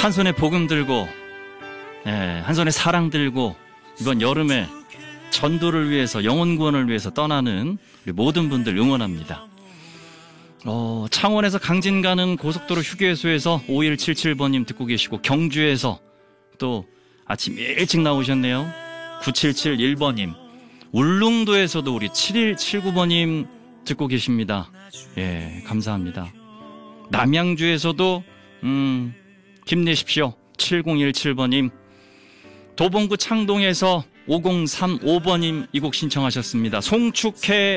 한 손에 복음 들고, 한 손에 사랑 들고 이번 여름에 전도를 위해서, 영혼 구원을 위해서 떠나는 우리 모든 분들 응원합니다. 창원에서 강진 가는 고속도로 휴게소에서 5177번님 듣고 계시고, 경주에서 또 아침 일찍 나오셨네요. 9771번님, 울릉도에서도 우리 7179번님 듣고 계십니다. 예, 감사합니다. 남양주에서도 힘내십시오. 7017번님, 도봉구 창동에서 5035번님 이 곡 신청하셨습니다. 송축해